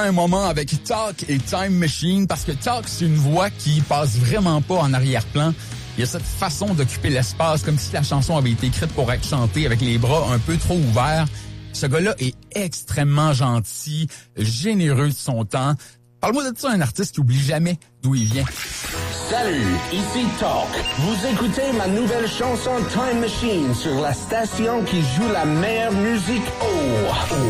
Un moment avec Talk et Time Machine, parce que Talk, c'est une voix qui passe vraiment pas en arrière-plan. Il y a cette façon d'occuper l'espace, comme si la chanson avait été écrite pour être chantée avec les bras un peu trop ouverts. Ce gars-là est extrêmement gentil, généreux de son temps. Parle-moi de ça, un artiste qui oublie jamais d'où il vient. Salut, ici Talk. Vous écoutez ma nouvelle chanson Time Machine sur la station qui joue la meilleure musique. Oh!